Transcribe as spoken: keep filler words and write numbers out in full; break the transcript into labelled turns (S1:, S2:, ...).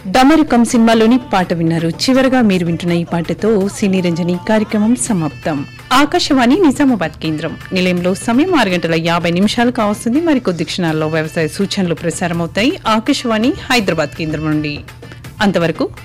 S1: డమరుకం సినిమాలోని పాట విన్నారు. చివరగా మీరు వింటున్న ఈ పాటతో సినీ రంజని కార్యక్రమం సమాప్తం. ఆకాశవాణి నిజామాబాద్ కేంద్రం నిలయంలో సమయం ఆరు గంటల యాభై నిమిషాలు కావస్తుంది. మరికొద్ది క్షణాల్లో వ్యవసాయ సూచనలు ప్రసారమవుతాయి ఆకాశవాణి హైదరాబాద్ కేంద్రం నుండి. అంతవరకు